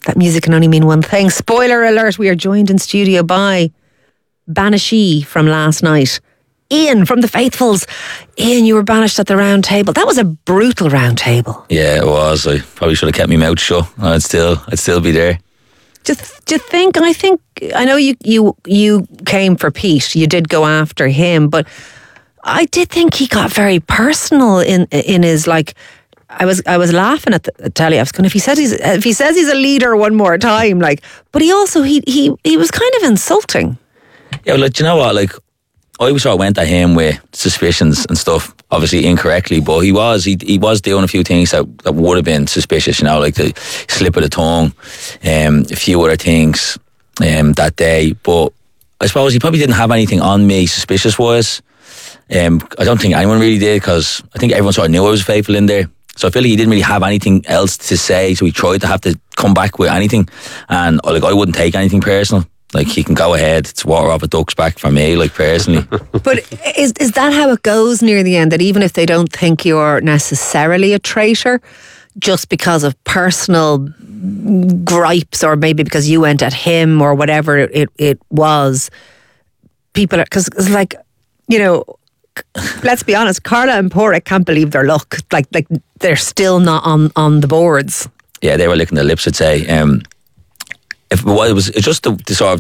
that music can only mean one thing. Spoiler alert, we are joined in studio by Banishee from last night. Ian from the Faithfuls. Ian, you were banished at the round table. That was a brutal round table. Yeah, it was. I probably should have kept my mouth shut. I'd still be there. Do you think? I know you came for Pete. You did go after him, but I did think he got very personal in his like. I was laughing at the telly. I was going, if he says he's a leader one more time, like, but he also he was kind of insulting. Yeah, like, you know what? Like, I sort of went at him with suspicions and stuff, obviously incorrectly, but he was doing a few things that would have been suspicious, you know, like the slip of the tongue, a few other things that day. But I suppose he probably didn't have anything on me suspicious wise. I don't think anyone really did, because I think everyone sort of knew I was faithful in there. So I feel like he didn't really have anything else to say, so he tried to have to come back with anything, and like I wouldn't take anything personal. Like, he can go ahead. It's water off a duck's back for me, like, personally. But is that how it goes near the end? That even if they don't think you're necessarily a traitor, just because of personal gripes, or maybe because you went at him or whatever it was, people are, because it's like, you know, let's be honest, Carla and Porrick can't believe their luck. Like they're still not on the boards. Yeah, they were licking their lips, I'd say. It was just the sort of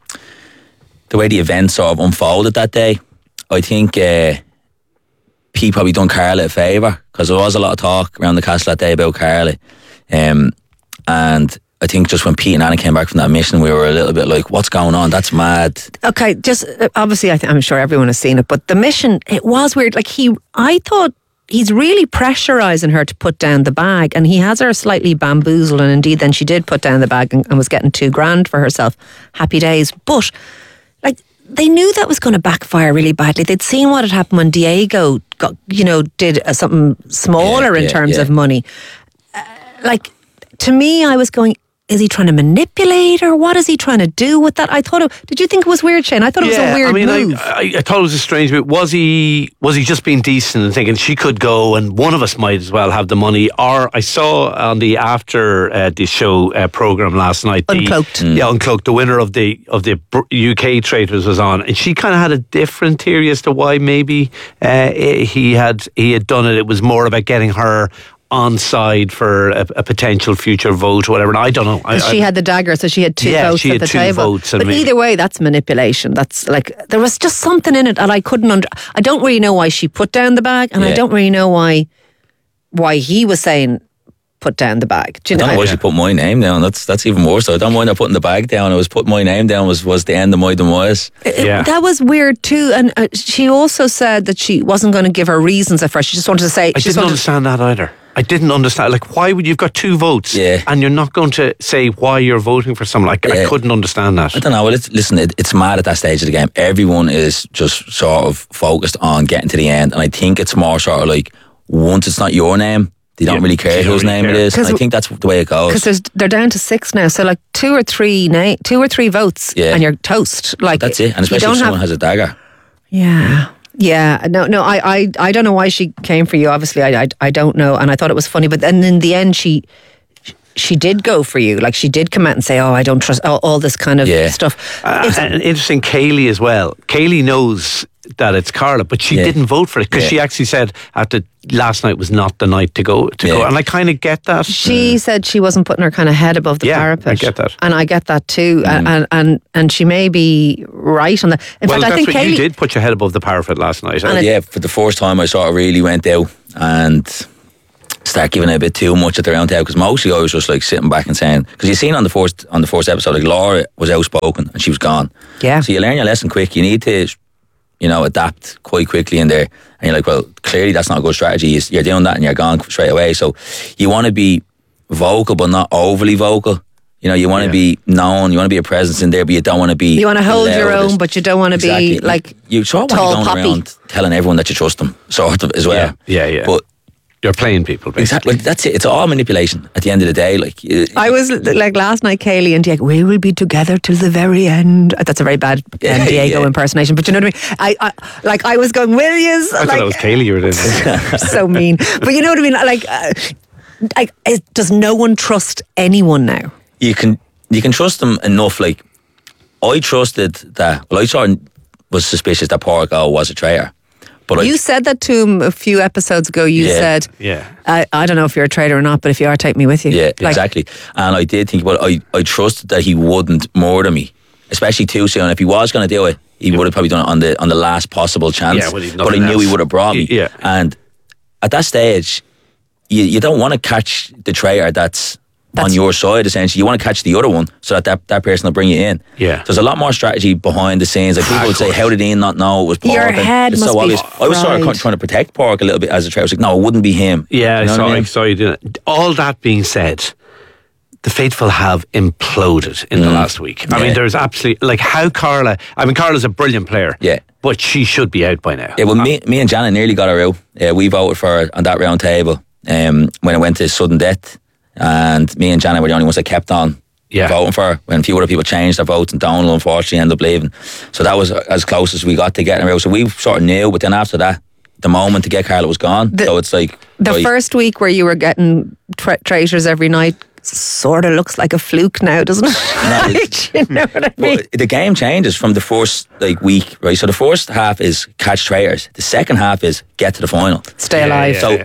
the way the event sort of unfolded that day. I think Pete probably done Carla a favour, because there was a lot of talk around the castle that day about Carla, and I think just when Pete and Anna came back from that mission, we were a little bit like, what's going on? That's mad. Okay, just obviously I'm sure everyone has seen it, but the mission, it was weird. Like, I thought he's really pressurising her to put down the bag, and he has her slightly bamboozled, and indeed then she did put down the bag and was getting $2,000 for herself. Happy days. But like, they knew that was going to backfire really badly. They'd seen what had happened when Diego got, did something smaller in terms of money. Like, to me, I was going, is he trying to manipulate her? What is he trying to do with that? Did you think it was weird, Shane? I thought it was a weird move. I thought it was a strange move. Was he just being decent and thinking she could go and one of us might as well have the money? Or I saw on the after the show programme last night, Uncloaked. Uncloaked, the winner of the UK Traitors was on, and she kind of had a different theory as to why maybe he had done it. It was more about getting her on side for a potential future vote or whatever. And I don't know. She had the dagger, so she had two votes at the table. But either way, that's manipulation. That's like, there was just something in it, and I couldn't I don't really know why she put down the bag, and I don't really know why he was saying put down the bag. Do you know? I don't know why she put my name down. That's even worse. I don't mind her putting the bag down. It was put my name down was the end of my demise. That was weird too. And she also said that she wasn't going to give her reasons at first. She just wanted to say. I didn't understand that either. I didn't understand. Like, why would you've got two votes and you're not going to say why you're voting for someone? Like, I couldn't understand that. I don't know. Well, it's mad at that stage of the game. Everyone is just sort of focused on getting to the end, and I think it's more sort of like, once it's not your name, they don't really care whose name it is. And I think that's the way it goes. Because they're down to 6 now, so like two or three votes, and you're toast. Like, that's it. And especially if someone has a dagger. Yeah. Yeah, no, I don't know why she came for you. Obviously, I don't know, and I thought it was funny. But then in the end, she did go for you. Like, she did come out and say, "Oh, I don't trust all this kind of stuff." And interesting, Kaylee as well. Kaylee knows that it's Carla, but she didn't vote for it because she actually said after last night was not the night to go. And I kind of get that. She said she wasn't putting her kind of head above the parapet. I get that, and I get that too. And she may be right on that. In fact, I think Kaylee, you did put your head above the parapet last night. For the first time, I sort of really went out and start giving it a bit too much at the round table, because mostly I was just like sitting back and saying, because you seen on the first episode, like, Laura was outspoken and she was gone. Yeah. So you learn your lesson quick. You need to, adapt quite quickly in there. And you're like, well, clearly that's not a good strategy. You're doing that and you're gone straight away. So you want to be vocal, but not overly vocal. You want to be known. You want to be a presence in there, but you don't want to be. You want to hold your own, but you don't want to be like you sort of want to go around telling everyone that you trust them, sort of as well. Yeah. But you're playing people, basically. Exactly. That's it. It's all manipulation at the end of the day. Like, I was like last night, Kaylee and Diego, we will be together till the very end. That's a very bad Diego impersonation, but you know what I mean? I was going, will yous? I thought it was Kaylee you were doing. So mean. But you know what I mean? Does no one trust anyone now? you can trust them enough. Like, I trusted that. Well, I sort of was suspicious that Porco was a traitor. But you said that to him a few episodes ago. You said, I don't know if you're a traitor or not, but if you are, take me with you. Yeah, exactly. And I did think, but I trusted that he wouldn't murder me, especially too soon. If he was going to do it, he would have probably done it on the last possible chance. Yeah, but I knew he would have brought me. Yeah. And at that stage, you don't want to catch the traitor that's on your side, essentially. You want to catch the other one so that person will bring you in. Yeah. There's a lot more strategy behind the scenes. Like, people would say, how did Ian not know it was Pork? Your head it's must so be obvious. I was sort of trying to protect Pork a little bit as a traitor. I was like, no, it wouldn't be him. Yeah, you know I saw you doing it. All that being said, the faithful have imploded in the last week. I mean, there's absolutely, like, how Carla's a brilliant player. Yeah. But she should be out by now. Yeah, well, me and Janet nearly got her out. We voted for her on that round table when it went to sudden death. And me and Janet were the only ones that kept on voting for her when a few other people changed their votes, and Donald unfortunately ended up leaving. So that was as close as we got to getting her out. So we sort of knew, but then after that, the moment to get Carla was gone. So it's like... The first week where you were getting traitors every night sort of looks like a fluke now, doesn't it? You know what I mean? But the game changes from the first week, right? So the first half is catch traitors. The second half is get to the final. Stay alive. So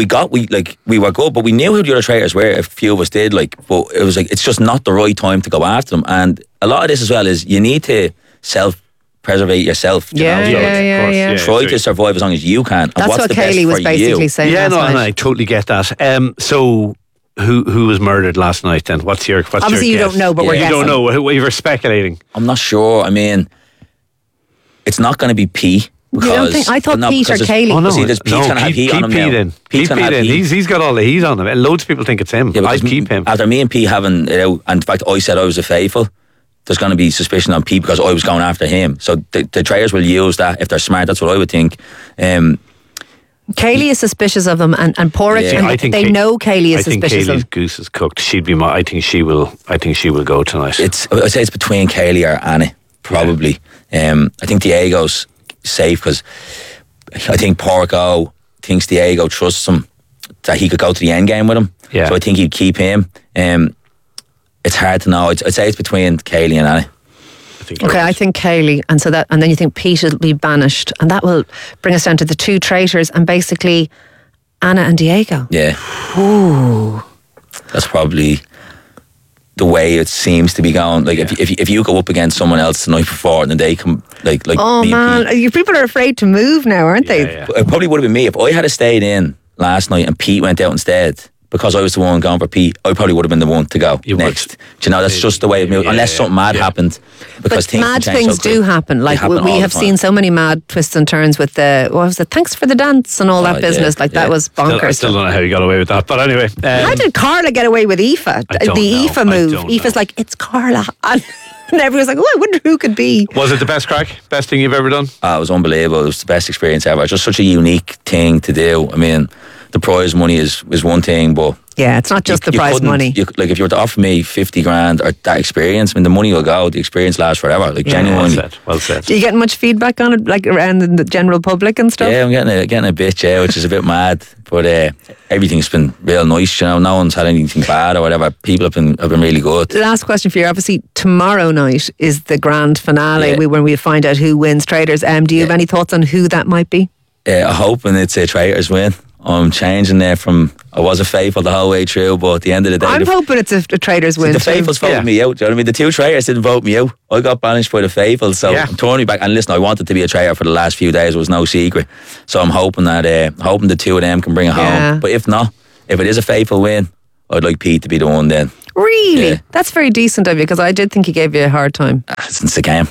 we were good, but we knew who the other traitors were. A few of us did, but it was it's just not the right time to go after them. And a lot of this as well is you need to self-preservate yourself. Yeah. Try to survive as long as you can. That's what Kaylee was basically saying. Yeah, last night. I totally get that. So... Who was murdered last night then? What's your Obviously you guess? don't know, but we're guessing. You don't know. We were speculating. I'm not sure. I mean, it's not going to be Pete. Because, you don't think? I thought Pete or Kaylee. Oh no, see, Pete's going to have heat on him now. Pete's going to have heat. He's got all the heat on him. And loads of people think it's him. Yeah, I'd keep him. After me and Pete having it out, and in fact I said I was a faithful, there's going to be suspicion on Pete because I was going after him. So the traitors will use that if they're smart. That's what I would think. Kaylee is suspicious of him, and Porrick, they know Kaylee is suspicious of him. I think Kaylee's goose is cooked. She'd be I think she will go tonight. I'd say it's between Kaylee or Annie, probably. I think Diego's safe because I think Porco thinks Diego trusts him that he could go to the end game with him. Yeah. So I think he'd keep him. It's hard to know. I'd say it's between Kaylee and Annie. I think Kaylee, and then you think Pete will be banished, and that will bring us down to the two traitors, and basically Anna and Diego. Yeah. Ooh. That's probably the way it seems to be going. Like if you go up against someone else the night before, and then they come like. Oh me man, Pete, you people are afraid to move now, aren't they? Yeah. It probably would have been me if I had stayed in last night and Pete went out instead. Because I was the one going for Pete, I probably would have been the one to go next. Do you know, that's just the way it moves. Unless something mad happened. Because but mad things do happen. Like we have seen so many mad twists and turns with thanks for the dance and all that business. That was bonkers. I still don't know how you got away with that. But anyway. How did Carla get away with Aoife? The Aoife move. Aoife's like, it's Carla. And everyone's like, I wonder who could be. Was it the best crack? Best thing you've ever done? It was unbelievable. It was the best experience ever. It's just such a unique thing to do. I mean, the prize money is one thing, but yeah, it's not just the prize money. Like if you were to offer me 50 grand or that experience, I mean, the money will go, the experience lasts forever. Like genuinely. Well said. Do you get much feedback on it, like around the general public and stuff? Yeah, I'm getting a bit, which is a bit mad. But everything's been real nice. You know, no one's had anything bad or whatever. People have been really good. Last question for you. Obviously, tomorrow night is the grand finale when we find out who wins Traitors. Do you have any thoughts on who that might be? I'm hoping it's a Traitors win. I'm changing there from I was a faithful the whole way through, but at the end of the day, I'm hoping it's a Traitors win. The faithfuls voted me out. Do you know what I mean? The two traitors didn't vote me out. I got banished by the faithfuls, so I'm turning back. And listen, I wanted to be a traitor for the last few days. It was no secret. So I'm hoping that the two of them can bring it home. But if not, if it is a faithful win, I'd like Pete to be the one then. Really? Yeah. That's very decent of you, because I did think he gave you a hard time. Since the game.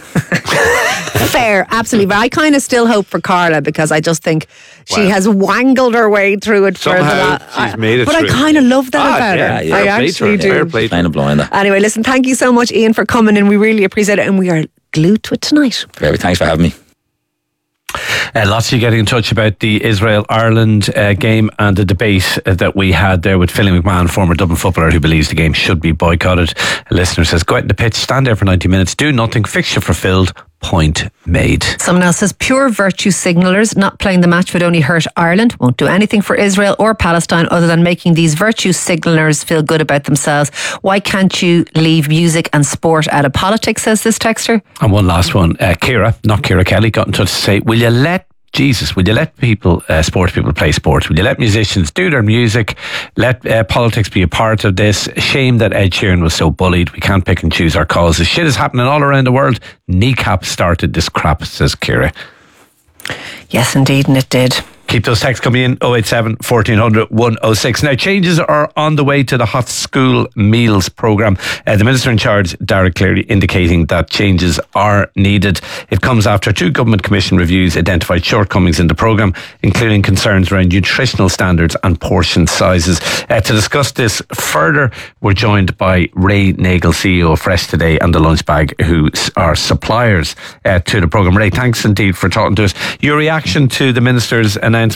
Fair, absolutely. But I kind of still hope for Carla, because I just think she has wangled her way through it. Somehow she's made it but through. I kind of love that about her. Yeah. I actually do. Kind of blowing that. Anyway, listen, thank you so much, Ian, for coming in. We really appreciate it, and we are glued to it tonight. Great, thanks for having me. Lots of you getting in touch about the Israel-Ireland game and the debate that we had there with Philly McMahon, former Dublin footballer, who believes the game should be boycotted. A listener says, go out in the pitch, stand there for 90 minutes, do nothing, fixture fulfilled, Point made. Someone else says pure virtue signallers. Not playing the match would only hurt Ireland. Won't do anything for Israel or Palestine other than making these virtue signallers feel good about themselves. Why can't you leave music and sport out of politics, says this texter. And one last one. Kira Kelly, got in touch to say, will you let people, sports people, play sports? Will you let musicians do their music? Let politics be a part of this? Shame that Ed Sheeran was so bullied. We can't pick and choose our causes. Shit is happening all around the world. Kneecap started this crap, says Kira. Yes, indeed, and it did. Keep those texts coming in, 087 1400 106. Now, changes are on the way to the Hot School Meals programme. The Minister in charge, Darragh Cleary, indicating that changes are needed. It comes after 2 Government Commission reviews identified shortcomings in the programme, including concerns around nutritional standards and portion sizes. To discuss this further, we're joined by Ray Nagle, CEO of Fresh Today and The Lunch Bag, who are suppliers to the programme. Ray, thanks indeed for talking to us. Your reaction to the Minister's announcement?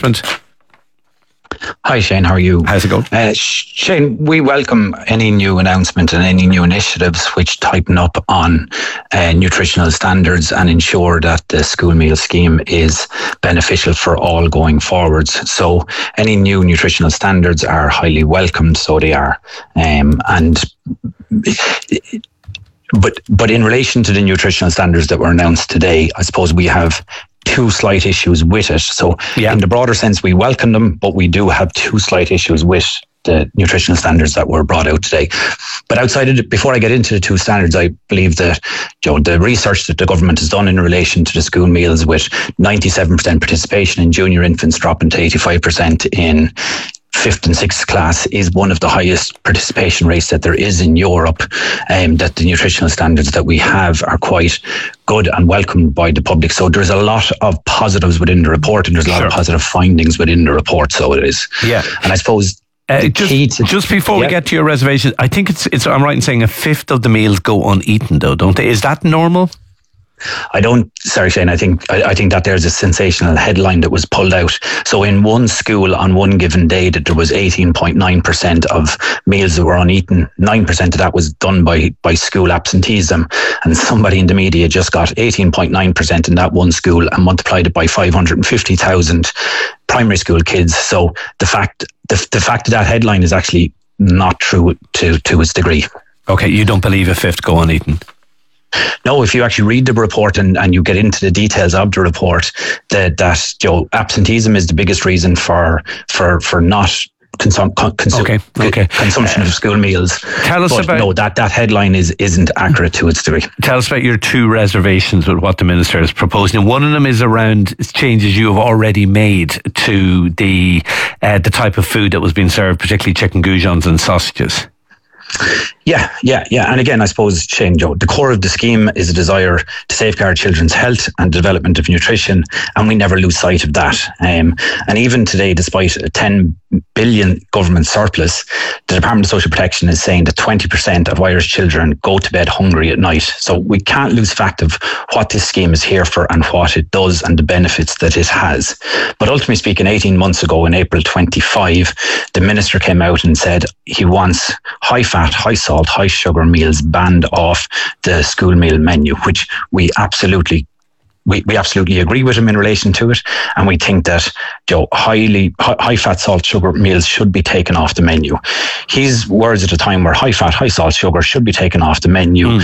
Hi Shane, how are you? How's it going? Shane, we welcome any new announcement and any new initiatives which tighten up on nutritional standards and ensure that the school meal scheme is beneficial for all going forwards. So any new nutritional standards are highly welcomed, so they are. But in relation to the nutritional standards that were announced today, I suppose we have 2 slight issues with it. So in the broader sense, we welcome them, but we do have 2 slight issues with the nutritional standards that were brought out today. But outside of it, before I get into the 2 standards, I believe that the research that the government has done in relation to the school meals, with 97% participation in junior infants dropping to 85% in 5th and 6th class, is one of the highest participation rates that there is in Europe, that the nutritional standards that we have are quite good and welcomed by the public. So there's a lot of positives within the report, and there's a lot of positive findings within the report. So it is. Yeah. And I suppose just before we get to your reservation, I think it's I'm right in saying 1/5 of the meals go uneaten, though, don't they? Is that normal? Sorry Shane, I think that there's a sensational headline that was pulled out. So in one school on one given day, that there was 18.9% of meals that were uneaten. 9% of that was done by school absenteeism, and somebody in the media just got 18.9% in that one school and multiplied it by 550,000 primary school kids. So the fact that headline is actually not true to its degree. Okay, you don't believe 1/5 go uneaten? No, if you actually read the report and you get into the details of the report, that absenteeism is the biggest reason for not consumption of school meals. Tell us that headline isn't accurate to its degree. Tell us about your 2 reservations with what the Minister is proposing. One of them is around changes you have already made to the type of food that was being served, particularly chicken goujons and sausages. Yeah. And again, I suppose, Shane, the core of the scheme is a desire to safeguard children's health and development of nutrition, and we never lose sight of that. And even today, despite a 10 billion government surplus, the Department of Social Protection is saying that 20% of Irish children go to bed hungry at night. So we can't lose fact of what this scheme is here for and what it does and the benefits that it has. But ultimately speaking, 18 months ago in April 25, the Minister came out and said he wants high fat, high salt, high sugar meals banned off the school meal menu, which we absolutely agree with him in relation to it, and we think that high fat, salt, sugar meals should be taken off the menu. His words at a time were high fat, high salt, sugar should be taken off the menu.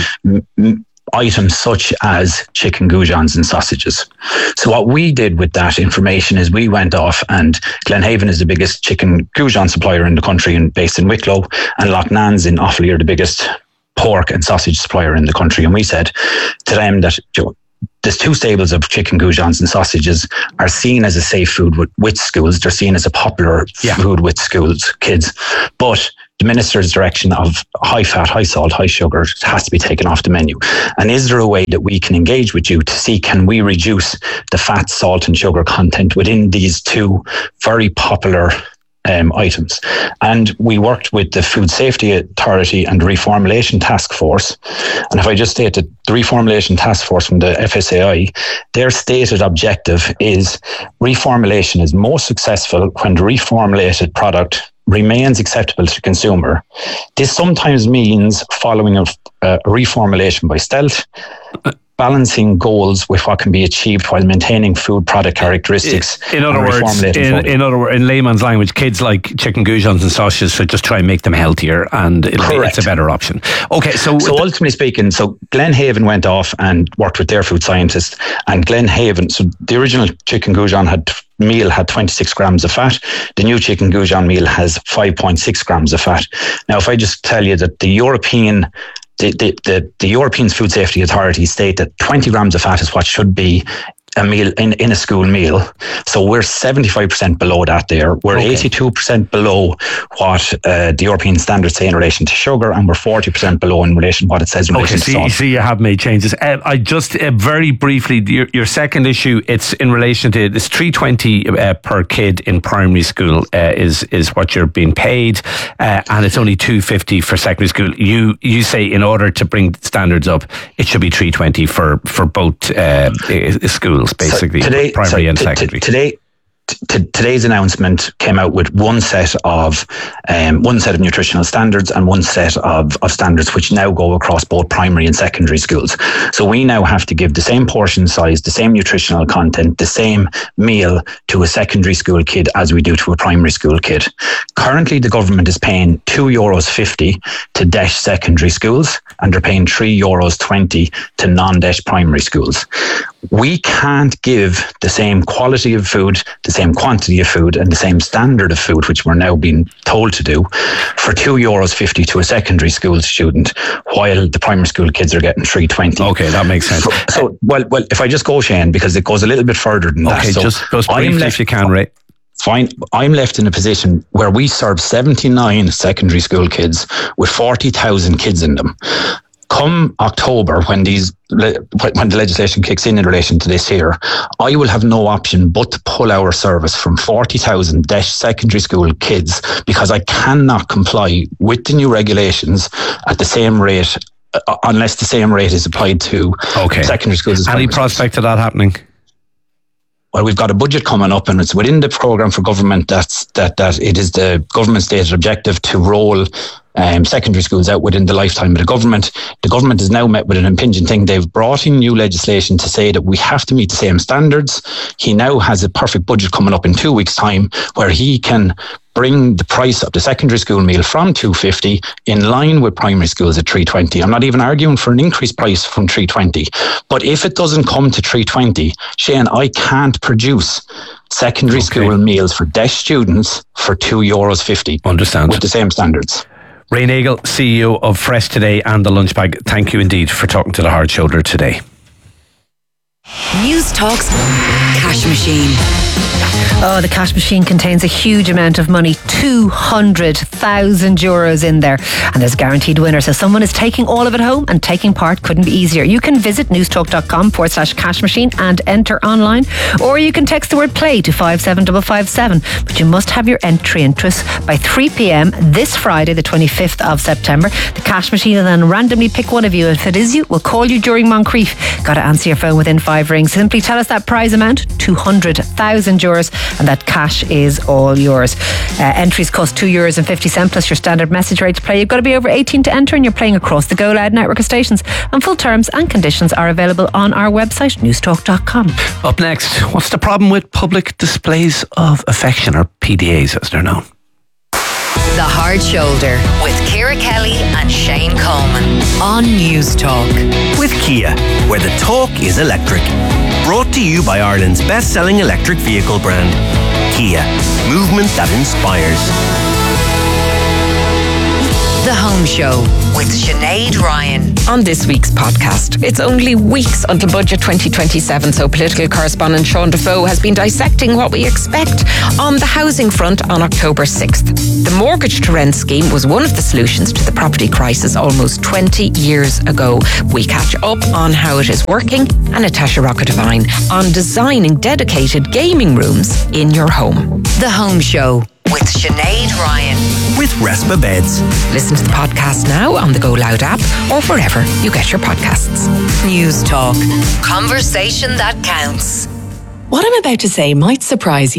Items such as chicken goujons and sausages. So what we did with that information is we went off, and Glenhaven is the biggest chicken goujon supplier in the country and based in Wicklow, and Loughnans in Offaly are the biggest pork and sausage supplier in the country. And we said to them that there's 2 stables of chicken goujons and sausages are seen as a safe food with schools. They're seen as a popular food with schools, kids. But the Minister's direction of high fat, high salt, high sugar has to be taken off the menu. And is there a way that we can engage with you to see, can we reduce the fat, salt and sugar content within these 2 very popular items? And we worked with the Food Safety Authority and the Reformulation Task Force. And if I just state that the Reformulation Task Force from the FSAI, their stated objective is reformulation is most successful when the reformulated product remains acceptable to the consumer, this sometimes means following a reformulation by stealth, balancing goals with what can be achieved while maintaining food product characteristics. In other words, in layman's language, kids like chicken goujons and sausages, so just try and make them healthier, and it's a better option. Okay, so ultimately speaking, so Glenhaven went off and worked with their food scientists, and Glenhaven, so the original chicken goujon meal had 26 grams of fat. The new chicken goujon meal has 5.6 grams of fat. Now, if I just tell you that the European Food Safety Authority state that 20 grams of fat is what should be a meal in a school meal. So we're 75% below that there. We're 82% below what the European standards say in relation to sugar, and we're 40% below in relation to what it says in relation to salt. So you have made changes. I just very briefly, your second issue, it's in relation to this 320 per kid in primary school is what you're being paid, and it's only 250 for secondary school. You say in order to bring standards up, it should be 320 for both schools. Basically, so primary and secondary. Today's announcement came out with one set of nutritional standards and one set of standards which now go across both primary and secondary schools. So we now have to give the same portion size, the same nutritional content, the same meal to a secondary school kid as we do to a primary school kid. Currently, the government is paying €2.50 to DESH secondary schools, and they're paying €3.20 to non-DESH primary schools. We can't give the same quality of food, the same quantity of food, and the same standard of food, which we're now being told to do, for €2.50 to a secondary school student, while the primary school kids are getting $3.20. Okay, that makes sense. So well, if I just go, Shane, because it goes a little bit further than that. Okay, so just briefly if you can, Ray. Fine. I'm left in a position where we serve 79 secondary school kids with 40,000 kids in them. Come October, when the legislation kicks in relation to this here, I will have no option but to pull our service from 40,000 DESH secondary school kids, because I cannot comply with the new regulations at the same rate, unless the same rate is applied to secondary schools. Any prospect of that happening? Well, we've got a budget coming up, and it's within the programme for government that it is the government stated objective to roll secondary schools out within the lifetime of the government. The government has now met with an impinging thing. They've brought in new legislation to say that we have to meet the same standards. He now has a perfect budget coming up in 2 weeks' time where he can bring the price of the secondary school meal from $2.50 in line with primary schools at $3.20. I'm not even arguing for an increased price from $3.20. But if it doesn't come to $3.20, Shane, I can't produce secondary school meals for DESH students for €2.50. Understand. With the same standards. Ray Nagle, CEO of Fresh Today and The Lunch Bag, thank you indeed for talking to The Hard Shoulder today. News Talk's Cash Machine. Oh, the cash machine contains a huge amount of money, €200,000 in there. And there's a guaranteed winner. So someone is taking all of it home, and taking part couldn't be easier. You can visit newstalk.com/cash machine and enter online. Or you can text the word play to 57557. But you must have your entry interest by 3 p.m. this Friday, the 25th of September. The cash machine will then randomly pick one of you. If it is you, we'll call you during Moncrief. Got to answer your phone within 5 rings. Simply tell us that prize amount, €200,000. And that cash is all yours. Entries cost €2.50 plus your standard message rate to play. You've got to be over 18 to enter, and you're playing across the Go Loud network of stations. And full terms and conditions are available on our website, newstalk.com. Up next, what's the problem with public displays of affection, or PDAs as they're known? The Hard Shoulder with Ciara Kelly and Shane Coleman on News Talk. With Kia, where the talk is electric. Brought to you by Ireland's best-selling electric vehicle brand, Kia. Movement that inspires. The Home Show with Sinead Ryan. On this week's podcast, it's only weeks until Budget 2027, so political correspondent Sean Defoe has been dissecting what we expect on the housing front on October 6th. The mortgage to rent scheme was one of the solutions to the property crisis almost 20 years ago. We catch up on how it is working, and Natasha Rockett-Devine on designing dedicated gaming rooms in your home. The Home Show with Sinead Ryan. With Respa Beds. Listen to the podcast now on the Go Loud app or wherever you get your podcasts. News Talk. Conversation that counts. What I'm about to say might surprise you.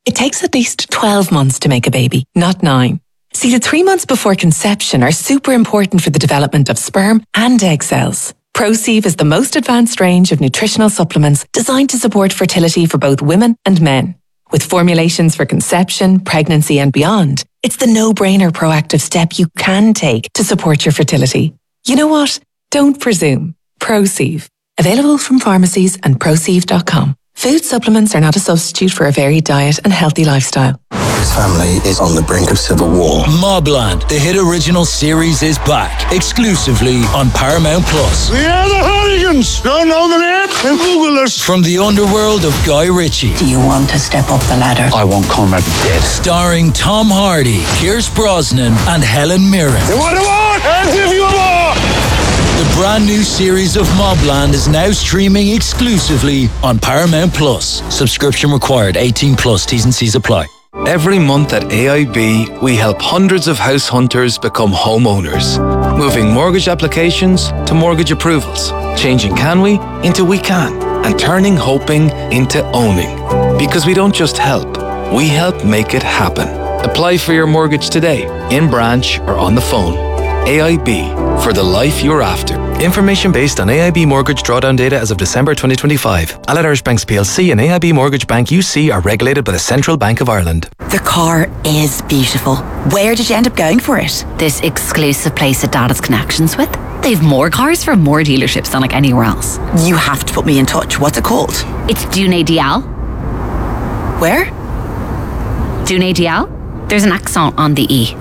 It takes at least 12 months to make a baby, not 9. See, the 3 months before conception are super important for the development of sperm and egg cells. ProSieve is the most advanced range of nutritional supplements designed to support fertility for both women and men. With formulations for conception, pregnancy and beyond, it's the no-brainer proactive step you can take to support your fertility. You know what? Don't presume. ProSieve. Available from pharmacies and ProSieve.com. Food supplements are not a substitute for a varied diet and healthy lifestyle. His family is on the brink of civil war. Mobland, the hit original series, is back exclusively on Paramount Plus. We are the Hooligans. Don't know the name? Then Google us. From the underworld of Guy Ritchie. Do you want to step up the ladder? I want Conrad dead. Starring Tom Hardy, Pierce Brosnan, and Helen Mirren. You want a war? I'll give you a war. The brand new series of Mobland is now streaming exclusively on Paramount Plus. Subscription required. 18 plus. T's and C's apply. Every month at AIB, we help hundreds of house hunters become homeowners. Moving mortgage applications to mortgage approvals. Changing can we into we can. And turning hoping into owning. Because we don't just help, we help make it happen. Apply for your mortgage today, in branch or on the phone. AIB, for the life you're after. Information based on AIB mortgage drawdown data as of December 2025. Allied Irish Banks PLC and AIB Mortgage Bank UC are regulated by the Central Bank of Ireland. The car is beautiful. Where did you end up going for it? This exclusive place that Dad has connections with. They've more cars from more dealerships than like anywhere else. You have to put me in touch. What's it called? It's Dune Dial. Where? Dune Dial. There's an accent on the E.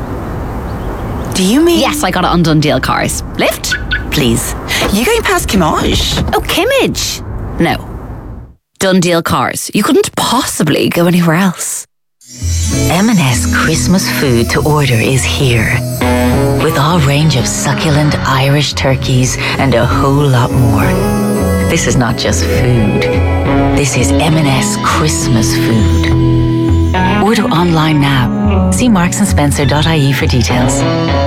Do you mean? Yes, I got it on Dundeel Cars. Lift? Please. You going past Kimmage? Oh, Kimmage? No. Dundeel Cars. You couldn't possibly go anywhere else. M&S Christmas food to order is here. With our range of succulent Irish turkeys and a whole lot more. This is not just food. This is M&S Christmas food. Order online now. See marksandSpencer.ie for details.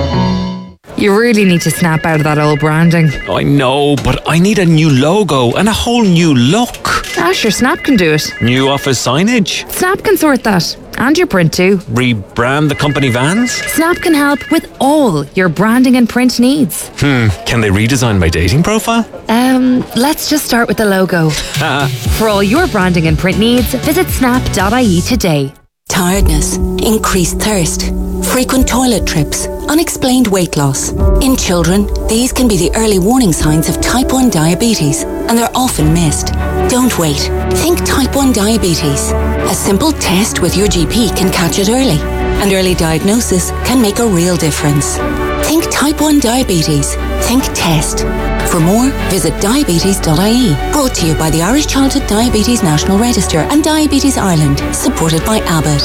You really need to snap out of that old branding. I know, but I need a new logo and a whole new look. Ah, sure, Snap can do it. New office signage. Snap can sort that. And your print too. Rebrand the company vans. Snap can help with all your branding and print needs. Can they redesign my dating profile? Let's just start with the logo. For all your branding and print needs, visit snap.ie today. Tiredness, increased thirst, frequent toilet trips, unexplained weight loss. In children, these can be the early warning signs of type 1 diabetes, and they're often missed. Don't wait. Think type 1 diabetes. A simple test with your GP can catch it early, and early diagnosis can make a real difference. Think type 1 diabetes. Think test. For more, visit diabetes.ie. Brought to you by the Irish Childhood Diabetes National Register and Diabetes Ireland, supported by Abbott.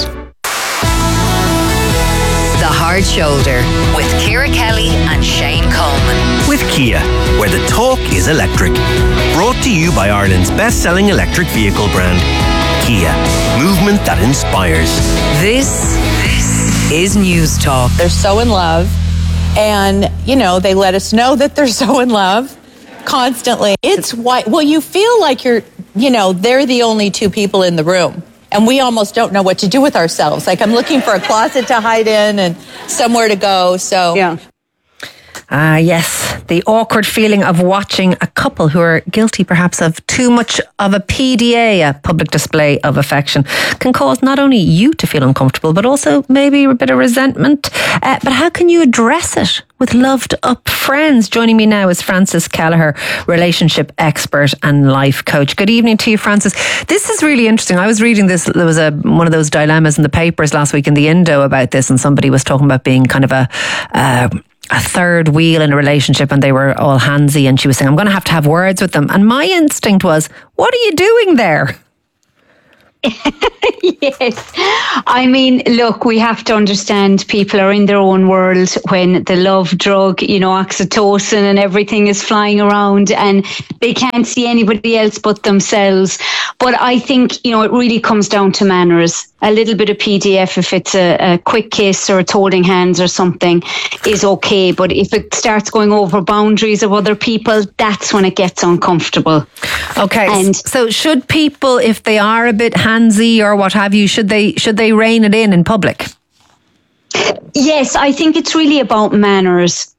The Hard Shoulder with Ciara Kelly and Shane Coleman. With Kia, where the talk is electric. Brought to you by Ireland's best-selling electric vehicle brand, Kia. Movement that inspires. This is News Talk. They're so in love. And, you know, they let us know that they're so in love constantly. It's why, well, you feel like you're, you know, they're the only two people in the room. And we almost don't know what to do with ourselves. Like, I'm looking for a closet to hide in and somewhere to go. So, yeah. Yes, the awkward feeling of watching a couple who are guilty perhaps of too much of a PDA, a public display of affection, can cause not only you to feel uncomfortable, but also maybe a bit of resentment. But how can you address it with loved up friends? Joining me now is Frances Kelleher, relationship expert and life coach. Good evening to you, Frances. This is really interesting. I was reading this, there was one of those dilemmas in the papers last week in the Indo about this, and somebody was talking about being kind of a third wheel in a relationship, and they were all handsy, and she was saying, I'm going to have words with them. And my instinct was, what are you doing there? Yes. I mean, look, we have to understand people are in their own world when the love drug, you know, oxytocin and everything is flying around, and they can't see anybody else but themselves. But I think, you know, it really comes down to manners. a little bit of PDF, if it's a quick kiss or it's holding hands or something, is okay. But if it starts going over boundaries of other people, that's when it gets uncomfortable. Okay. And so should people, if they are a bit handsy or what have you, should they rein it in public? Yes, I think it's really about manners.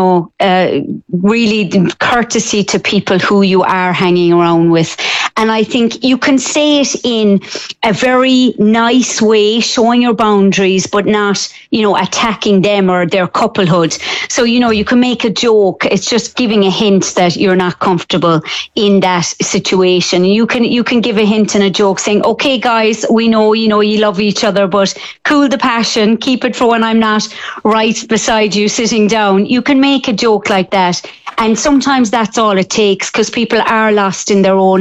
Really courtesy to people who you are hanging around with. And I think you can say it in a very nice way, showing your boundaries, but not, attacking them or their couplehood. So, you can make a joke. It's just giving a hint that you're not comfortable in that situation. You can give a hint and a joke saying, okay, guys, we know, you love each other, but cool the passion, keep it for when I'm not right beside you sitting down. You can make a joke like that. And sometimes that's all it takes, because people are lost in their own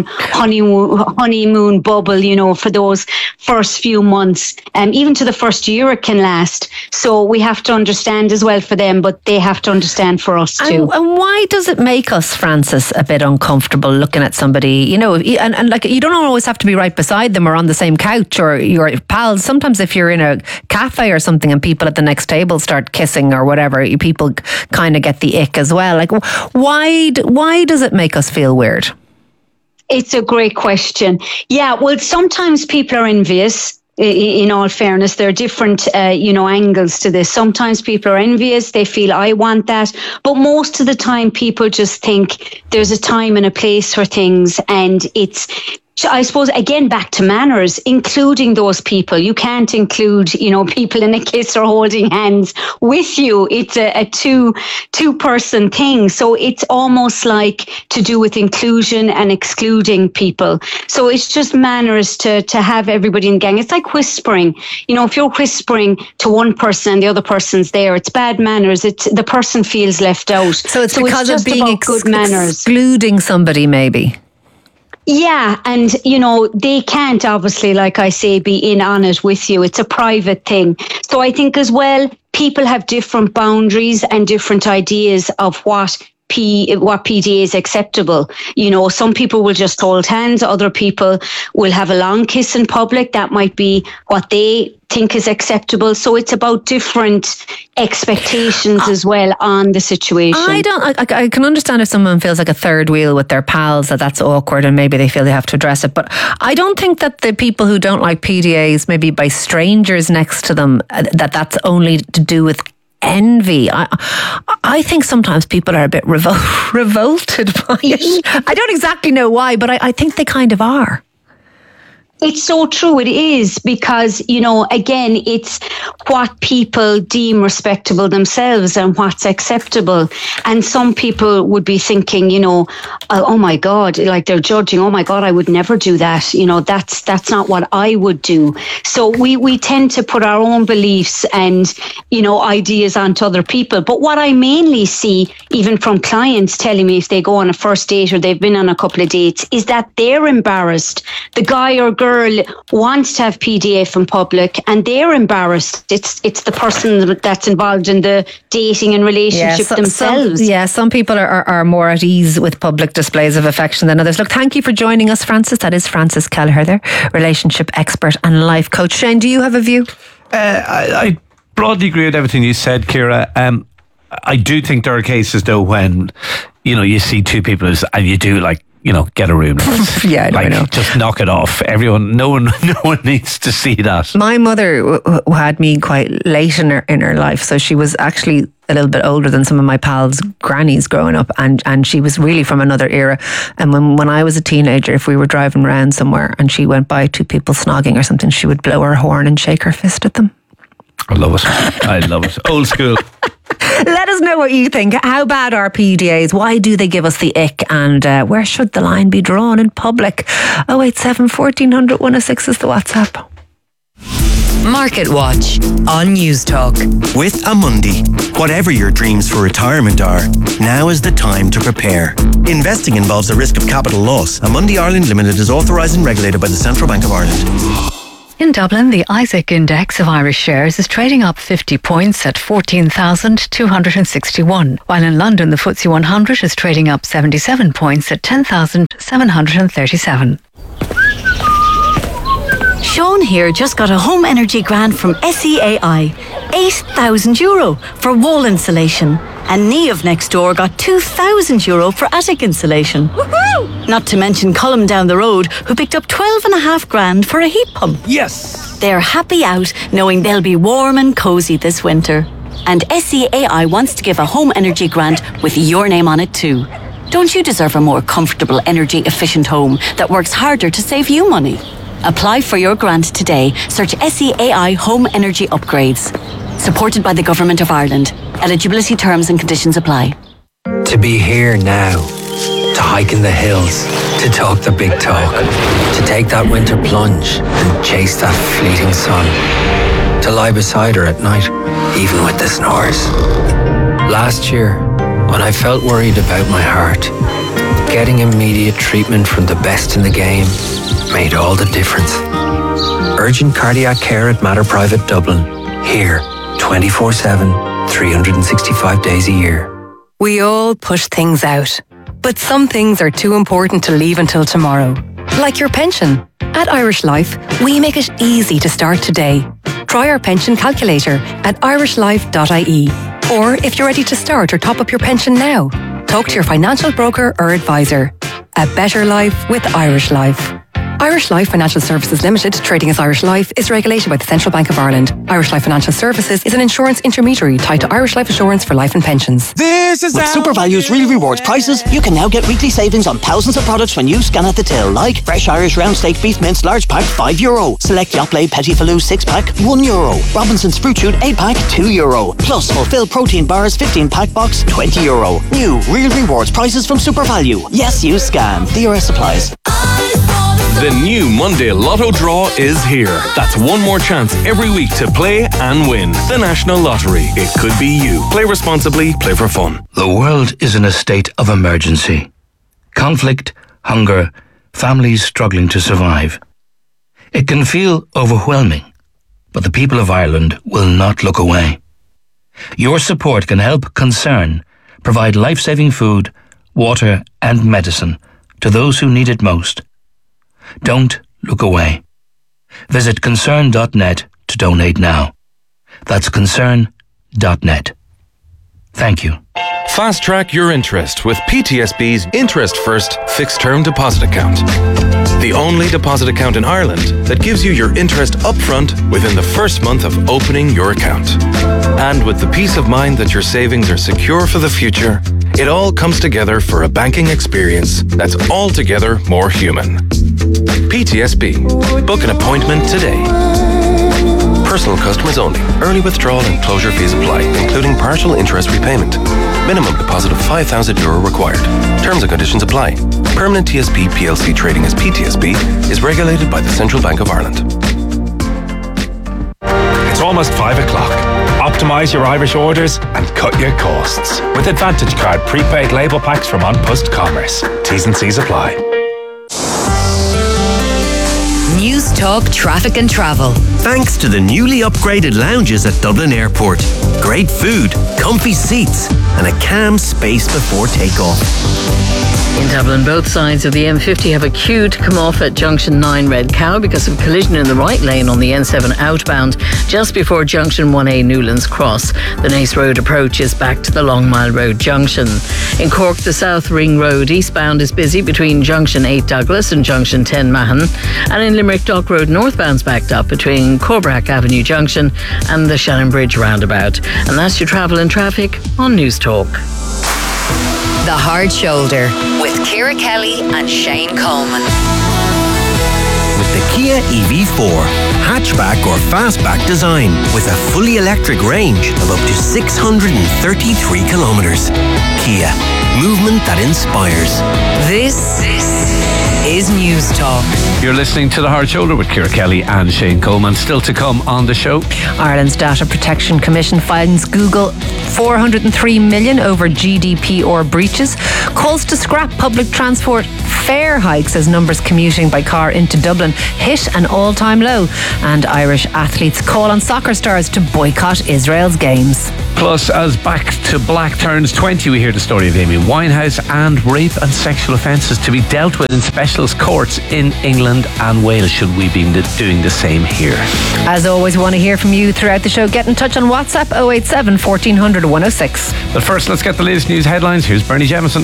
honeymoon bubble, for those first few months. Even to the first year it can last. So we have to understand as well for them, but they have to understand for us too. And why does it make us, Frances, a bit uncomfortable looking at somebody, and like you don't always have to be right beside them or on the same couch or your pals. Sometimes if you're in a cafe or something and people at the next table start kissing or whatever, people kind of get the ick as well. Like, why does it make us feel weird? It's a great question. Yeah, well, sometimes people are envious. In all fairness, there are different, angles to this. Sometimes people are envious. They feel, I want that. But most of the time, people just think there's a time and a place for things. And it's, I suppose, again, back to manners, including those people. You can't include, people in a kiss or holding hands with you. It's a two-person thing. So it's almost like to do with inclusion and excluding people. So it's just manners to have everybody in the gang. It's like whispering. If you're whispering to one person and the other person's there, it's bad manners. The person feels left out. So it's because of being good manners. Excluding somebody, maybe. Yeah, and they can't obviously, like I say, be in on it with you. It's a private thing. So I think as well, people have different boundaries and different ideas of what PDA is acceptable. Some people will just hold hands. Other people will have a long kiss in public. That might be what they think is acceptable. So it's about different expectations as well on the situation. I can understand if someone feels like a third wheel with their pals, that's awkward and maybe they feel they have to address it. But I don't think that the people who don't like PDAs, maybe by strangers next to them, that's only to do with envy. I think sometimes people are a bit revolted by it. I don't exactly know why, but I think they kind of are. It's so true. It is because, again, it's what people deem respectable themselves and what's acceptable. And some people would be thinking, oh my God, like they're judging, oh my God, I would never do that. That's not what I would do. So we tend to put our own beliefs and, ideas onto other people. But what I mainly see, even from clients telling me if they go on a first date or they've been on a couple of dates, is that they're embarrassed. The guy or girl wants to have PDA in public and they're embarrassed. It's the person that's involved in the dating and relationship themselves. Some people are more at ease with public displays of affection than others. Look, thank you for joining us, Frances. That is Frances Kelleher there, relationship expert and life coach. Shane, do you have a view? I broadly agree with everything you said, Ciara. I do think there are cases though when you see two people and you do get a room. Yeah, I know. Just knock it off. No one needs to see that. My mother who had me quite late in her life, so she was actually a little bit older than some of my pals' grannies growing up, and she was really from another era. And when I was a teenager, if we were driving around somewhere and she went by two people snogging or something, she would blow her horn and shake her fist at them. I love it. Old school. Let us know what you think. How bad are PDAs? Why do they give us the ick? And where should the line be drawn in public? 087 1400 106 is the WhatsApp. Market Watch on News Talk. With Amundi, whatever your dreams for retirement are, now is the time to prepare. Investing involves a risk of capital loss. Amundi Ireland Limited is authorised and regulated by the Central Bank of Ireland. In Dublin, the Isaac Index of Irish shares is trading up 50 points at 14,261, while in London the FTSE 100 is trading up 77 points at 10,737. Sean here just got a home energy grant from SEAI. €8,000 for wall insulation. And Niamh next door got €2,000 for attic insulation. Woohoo! Not to mention Colm down the road, who picked up $12,500 for a heat pump. Yes! They're happy out knowing they'll be warm and cosy this winter. And SEAI wants to give a home energy grant with your name on it too. Don't you deserve a more comfortable, energy-efficient home that works harder to save you money? Apply for your grant today. Search SEAI Home Energy Upgrades. Supported by the Government of Ireland. Eligibility terms and conditions apply. To be here now. To hike in the hills. To talk the big talk. To take that winter plunge and chase that fleeting sun. To lie beside her at night, even with the snores. Last year, when I felt worried about my heart, getting immediate treatment from the best in the game made all the difference. Urgent cardiac care at Mater Private Dublin. Here, 24/7, 365 days a year. We all push things out, but some things are too important to leave until tomorrow. Like your pension. At Irish Life, we make it easy to start today. Try our pension calculator at irishlife.ie. Or if you're ready to start or top up your pension now, talk to your financial broker or advisor. A better life with Irish Life. Irish Life Financial Services Limited, trading as Irish Life, is regulated by the Central Bank of Ireland. Irish Life Financial Services is an insurance intermediary tied to Irish Life Assurance for life and pensions. With SuperValue's Real Rewards prices, you can now get weekly savings on thousands of products when you scan at the till, like fresh Irish round steak beef mince large pack, €5. Select Yoplait Petit Falou 6-pack, €1. Robinson's Fruit Shoot 8-pack, €2. Plus, Fulfill Protein Bars 15-pack box, €20. New Real Rewards prices from SuperValue. Yes, you scan. DRS applies. The new Monday Lotto draw is here. That's one more chance every week to play and win. The National Lottery. It could be you. Play responsibly, play for fun. The world is in a state of emergency. Conflict, hunger, families struggling to survive. It can feel overwhelming, but the people of Ireland will not look away. Your support can help Concern provide life-saving food, water and medicine to those who need it most. Don't look away. Visit concern.net to donate now. That's concern.net. Thank you. Fast track your interest with PTSB's Interest First Fixed Term Deposit Account. The only deposit account in Ireland that gives you your interest upfront within the first month of opening your account. And with the peace of mind that your savings are secure for the future, it all comes together for a banking experience that's altogether more human. PTSB. Book an appointment today. Personal customers only. Early withdrawal and closure fees apply, including partial interest repayment. Minimum deposit of €5,000 required. Terms and conditions apply. Permanent TSB PLC trading as PTSB is regulated by the Central Bank of Ireland. It's almost 5 o'clock. Optimise your Irish orders and cut your costs with Advantage Card prepaid label packs from An Post Commerce. T's and C's apply. News Talk Traffic and Travel. Thanks to the newly upgraded lounges at Dublin Airport. Great food, comfy seats, and a calm space before takeoff. In Dublin, both sides of the M50 have a queue to come off at Junction 9 Red Cow because of collision in the right lane on the N7 outbound just before Junction 1A Newlands Cross. The Nace Road approach is back to the Long Mile Road junction. In Cork, the South Ring Road eastbound is busy between Junction 8 Douglas and Junction 10 Mahon. And in Limerick, Dock Road northbound's backed up between Corbrack Avenue Junction and the Shannon Bridge roundabout. And that's your travel and traffic on News Talk. The Hard Shoulder with Ciara Kelly and Shane Coleman. With the Kia EV4, hatchback or fastback design with a fully electric range of up to 633 kilometres. Kia, movement that inspires. This is News Talk. You're listening to The Hard Shoulder with Ciara Kelly and Shane Coleman. Still to come on the show. Ireland's Data Protection Commission finds Google 403 million over GDPR breaches. Calls to scrap public transport fare hikes as numbers commuting by car into Dublin hit an all-time low. And Irish athletes call on soccer stars to boycott Israel's games. Plus, as Back to Black turns 20, we hear the story of Amy Winehouse and rape and sexual offences to be dealt with in specialist courts in England and Wales. Should we be doing the same here? As always, we want to hear from you throughout the show. Get in touch on WhatsApp 087 1400 106. But first, let's get the latest news headlines. Here's Bernie Jemison.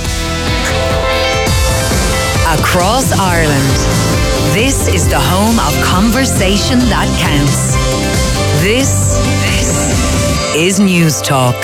Across Ireland, this is the home of conversation that counts. This is News Talk.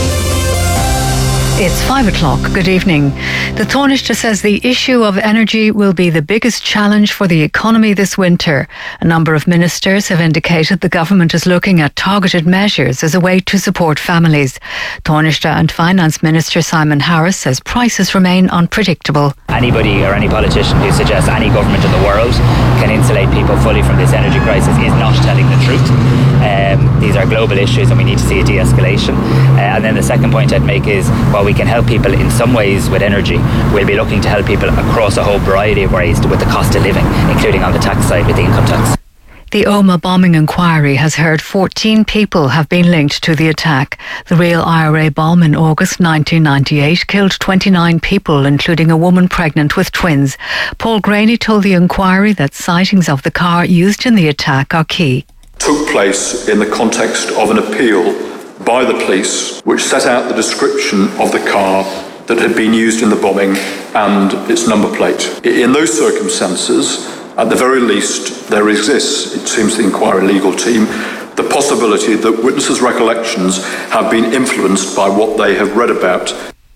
It's 5 o'clock. Good evening. The Taoiseach says the issue of energy will be the biggest challenge for the economy this winter. A number of ministers have indicated the government is looking at targeted measures as a way to support families. Taoiseach and Finance Minister Simon Harris says prices remain unpredictable. Anybody or any politician who suggests any government in the world can insulate people fully from this energy crisis is not telling the truth. These are global issues and we need to see a de-escalation. And then the second point I'd make is, while we can help people in some ways with energy, we'll be looking to help people across a whole variety of ways with the cost of living, including on the tax side with the income tax. The Omagh bombing inquiry has heard 14 people have been linked to the attack. The real IRA bomb in August 1998 killed 29 people, including a woman pregnant with twins. Paul Graney told the inquiry that sightings of the car used in the attack are key. Took place in the context of an appeal by the police which set out the description of the car that had been used in the bombing and its number plate. In those circumstances, at the very least, there exists, it seems to the inquiry legal team, the possibility that witnesses' recollections have been influenced by what they have read about.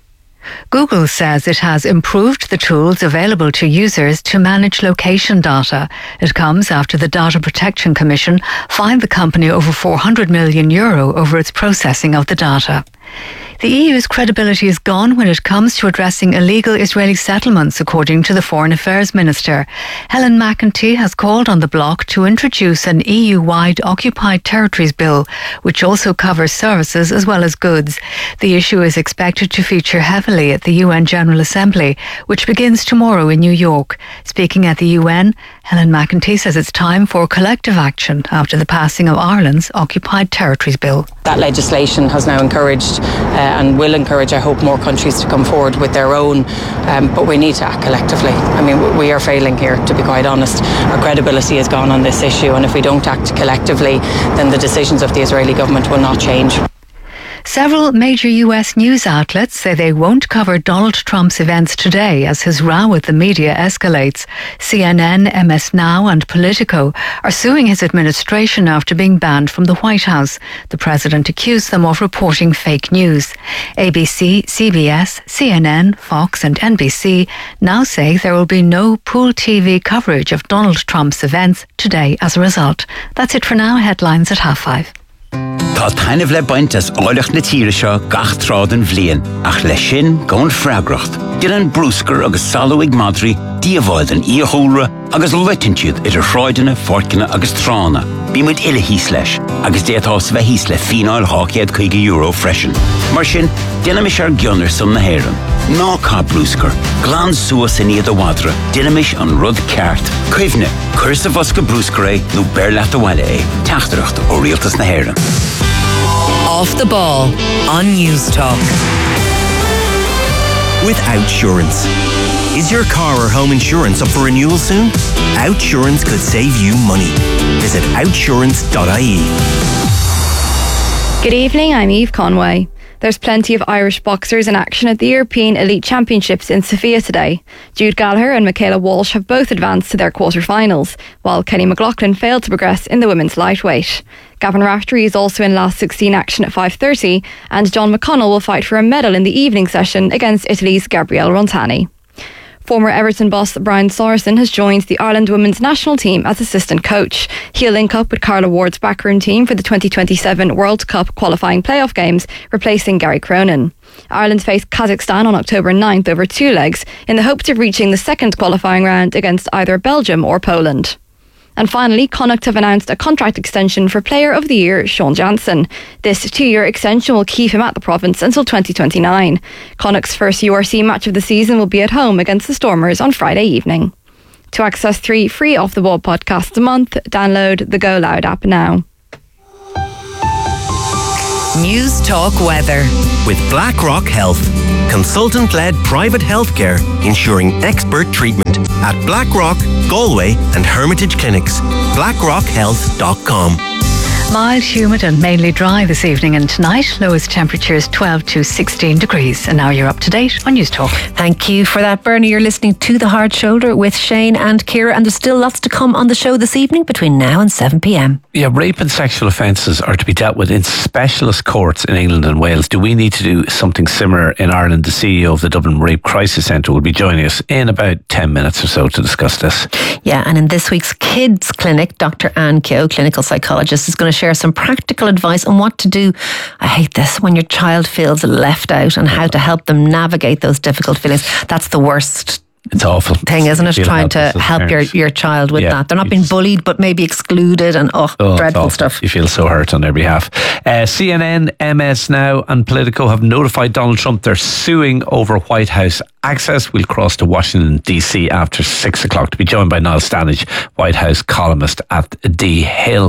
Google says it has improved the tools available to users to manage location data. It comes after the Data Protection Commission fined the company over €400 million over its processing of the data. The EU's credibility is gone when it comes to addressing illegal Israeli settlements, according to the Foreign Affairs Minister. Helen McEntee has called on the bloc to introduce an EU-wide occupied territories bill, which also covers services as well as goods. The issue is expected to feature heavily at the UN General Assembly, which begins tomorrow in New York. Speaking at the UN, Helen McEntee says it's time for collective action after the passing of Ireland's occupied territories bill. That legislation has now encouraged and will encourage, I hope, more countries to come forward with their own, but we need to act collectively. I mean, we are failing here, to be quite honest. Our credibility has gone on this issue, and if we don't act collectively, then the decisions of the Israeli government will not change. Several major US news outlets say they won't cover Donald Trump's events today as his row with the media escalates. CNN, MS Now and Politico are suing his administration after being banned from the White House. The president accused them of reporting fake news. ABC, CBS, CNN, Fox and NBC now say there will be no pool TV coverage of Donald Trump's events today as a result. That's it for now. Headlines at 5:30. Tá tainmh le baint as áileach na tíre seo gach trád an bhliain, ach le sin gón freagracht. Dir an brúscar agus salú ag madri, díomháid an íothúra agus leitintúd idir shráideanna, forcanna agus trána. Bí muid ile hís leis, agus déatás bheith hís le fínáil €50 freisin. Mar sin, dynamish ar gionner son na héireann. Ná cá brúscar, glán suas in iad a wadra, dynamish an rud ceart. Cuimhne, cursa bosca brúscar é, nó bearlaat a bhaile é, teachtareacht ó rialtas na héireann. Off the ball on News Talk. With Outsurance. Is your car or home insurance up for renewal soon? Outsurance could save you money. Visit outsurance.ie. Good evening, I'm Eve Conway. There's plenty of Irish boxers in action at the European Elite Championships in Sofia today. Jude Gallagher and Michaela Walsh have both advanced to their quarter-finals, while Kenny McLaughlin failed to progress in the women's lightweight. Gavin Raftery is also in last 16 action at 5:30, and John McConnell will fight for a medal in the evening session against Italy's Gabriele Rontani. Former Everton boss Brian Saracen has joined the Ireland women's national team as assistant coach. He'll link up with Carla Ward's backroom team for the 2027 World Cup qualifying playoff games, replacing Gary Cronin. Ireland face Kazakhstan on October 9th over 2 legs in the hopes of reaching the second qualifying round against either Belgium or Poland. And finally, Connacht have announced a contract extension for Player of the Year Sean Jansen. This 2-year extension will keep him at the province until 2029. Connacht's first URC match of the season will be at home against the Stormers on Friday evening. To access 3 free Off the Ball podcasts a month, download the Go Loud app now. News Talk Weather. With BlackRock Health, consultant-led private healthcare ensuring expert treatment at BlackRock, Galway and Hermitage Clinics. BlackRockHealth.com. Mild, humid and mainly dry this evening and tonight. Lowest temperatures 12 to 16 degrees. And now you're up to date on News Talk. Thank you for that, Bernie. You're listening to The Hard Shoulder with Shane and Ciara, and there's still lots to come on the show this evening between now and 7pm. Yeah, rape and sexual offences are to be dealt with in specialist courts in England and Wales. Do we need to do something similar in Ireland? The CEO of the Dublin Rape Crisis Centre will be joining us in about 10 minutes or so to discuss this. Yeah, and in this week's Kids Clinic, Dr. Anne Keogh, clinical psychologist, is going to share some practical advice on what to do, I hate this, when your child feels left out and how to help them navigate those difficult feelings. That's the worst. It's awful thing, isn't it? Trying to help your child with that. They're not being bullied, but maybe excluded, and dreadful stuff. You feel so hurt on their behalf. CNN, MS Now and Politico have notified Donald Trump they're suing over White House access. We'll cross to Washington DC after 6 o'clock to be joined by Niall Stanage, White House columnist at The Hill.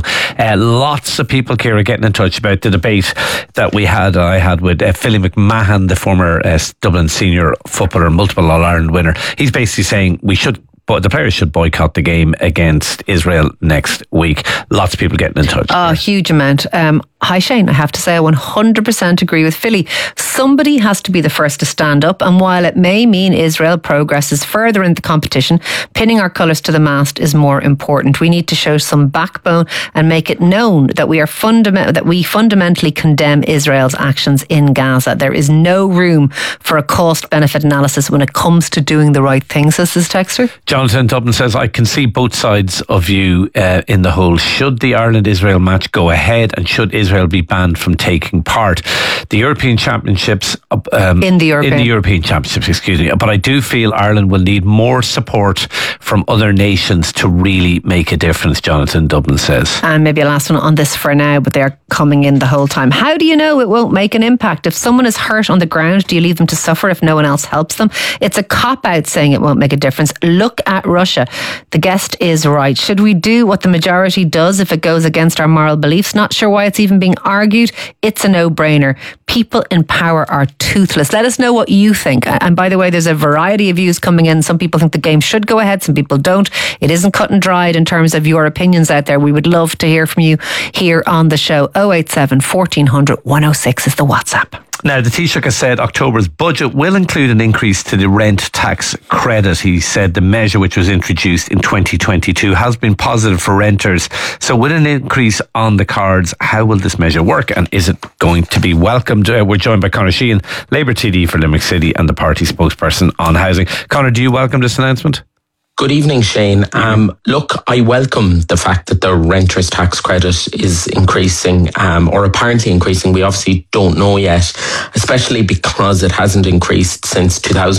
Lots of people, Ciara, getting in touch about the debate that I had with Philly McMahon, the former Dublin senior footballer, multiple All-Ireland winner. He's basically saying the players should boycott the game against Israel next week. Lots of people getting in touch. Oh, huge amount. Hi Shane, I have to say I 100% agree with Philly. Somebody has to be the first to stand up, and while it may mean Israel progresses further in the competition, pinning our colours to the mast is more important. We need to show some backbone and make it known that we fundamentally condemn Israel's actions in Gaza. There is no room for a cost-benefit analysis when it comes to doing the right thing, says this texter. Jonathan Dublin says, I can see both sides of you in the whole. Should the Ireland-Israel match go ahead, and should Israel be banned from taking part? The European Championships... in the European Championships, excuse me. But I do feel Ireland will need more support from other nations to really make a difference, Jonathan Dublin says. And maybe a last one on this for now, but they're coming in the whole time. How do you know it won't make an impact? If someone is hurt on the ground, do you leave them to suffer if no one else helps them? It's a cop-out saying it won't make a difference. Look at Russia. The guest is right. Should we do what the majority does if it goes against our moral beliefs? Not sure why it's even being argued. It's a no-brainer. People in power are toothless. Let us know what you think. And by the way, there's a variety of views coming in. Some people think the game should go ahead. Some people don't. It isn't cut and dried in terms of your opinions out there. We would love to hear from you here on the show. 087 1400 106 is the WhatsApp. Now, the Taoiseach has said October's budget will include an increase to the rent tax credit. He said the measure, which was introduced in 2022, has been positive for renters. So with an increase on the cards, how will this measure work, and is it going to be welcomed? We're joined by Conor Sheehan, Labour TD for Limerick City and the party spokesperson on housing. Conor, do you welcome this announcement? Good evening, Shane. Look, I welcome the fact that the renter's tax credit is increasing, or apparently increasing. We obviously don't know yet, especially because it hasn't increased since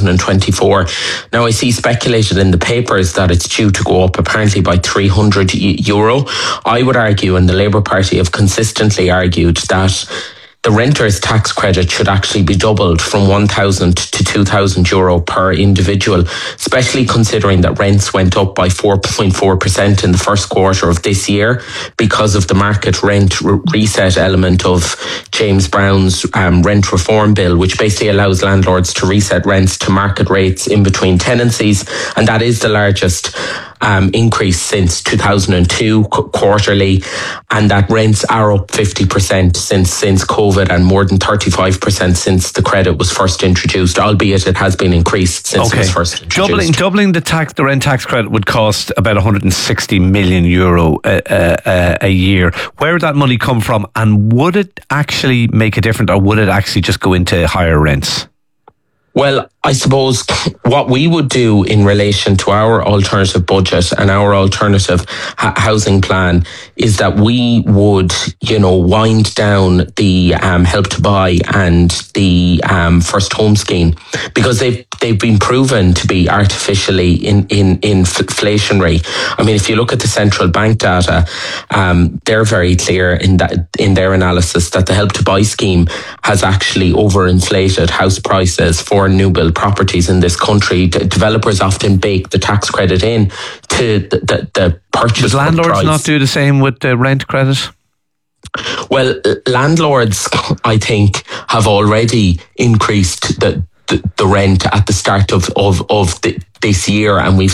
2024. Now, I see speculated in the papers that it's due to go up apparently by €300. I would argue, and the Labour Party have consistently argued, that the renter's tax credit should actually be doubled from €1,000 to €2,000 per individual, especially considering that rents went up by 4.4% in the first quarter of this year because of the market rent reset element of James Brown's rent reform bill, which basically allows landlords to reset rents to market rates in between tenancies. And that is the largest increase since 2002 quarterly, and that rents are up 50% since COVID and more than 35% since the credit was first introduced, albeit it has been increased since it was first introduced. Doubling the rent tax credit would cost about €160 million a year. Where would that money come from, and would it actually make a difference, or would it actually just go into higher rents? Well, I suppose what we would do in relation to our alternative budget and our alternative housing plan is that we would, wind down the Help to Buy and the First Home Scheme, because they've been proven to be artificially inflationary. I mean, if you look at the central bank data, they're very clear in their analysis that the Help to Buy scheme has actually overinflated house prices for new build properties in this country. Developers often bake the tax credit in to the purchase Does landlords price. not do the same with the rent credit? Well, landlords, I think, have already increased the rent at the start of this year, and we've